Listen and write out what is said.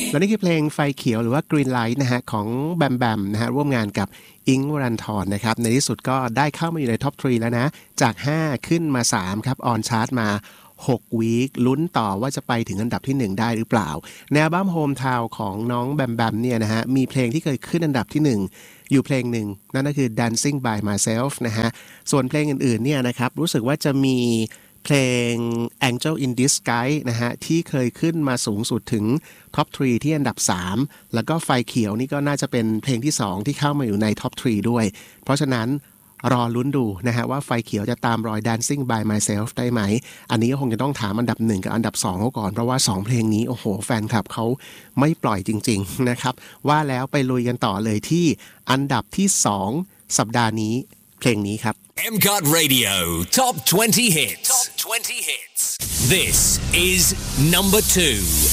และนี่คือเพลงไฟเขียวหรือว่า Green Light นะฮะของแบมแบมนะฮะร่วมงานกับอิงค์ วรันธรนะครับในที่สุดก็ได้เข้ามาอยู่ในท็อป 3 แล้วนะจาก5ขึ้นมา3ครับออนชาร์ตมา6 วีคลุ้นต่อว่าจะไปถึงอันดับที่1ได้หรือเปล่าในอัลบั้ม Hometown ของน้องแบมแบมเนี่ยนะฮะมีเพลงที่เคยขึ้นอันดับที่1อยู่เพลงหนึ่งนั่นก็คือ Dancing by Myself นะฮะส่วนเพลงอื่นๆเนี่ยนะครับรู้สึกว่าจะมีเพลง Angel in Disguise นะฮะที่เคยขึ้นมาสูงสุดถึงท็อป 3 ที่อันดับ3แล้วก็ไฟเขียวนี่ก็น่าจะเป็นเพลงที่2ที่เข้ามาอยู่ในท็อป 3 ด้วยเพราะฉะนั้นรอลุ้นดูนะฮะว่าไฟเขียวจะตามรอย Dancing by Myself ได้ไหมอันนี้ก็คงจะต้องถามอันดับ1กับอันดับ2เขาก่อนเพราะว่า2เพลงนี้โอ้โหแฟนคลับเขาไม่ปล่อยจริงๆนะครับว่าแล้วไปลุยกันต่อเลยที่อันดับที่2สัปดาห์นี้เพลงนี้ครับ MCOT Radio Top 20 Hits. Top 20 Hits. This is number 2.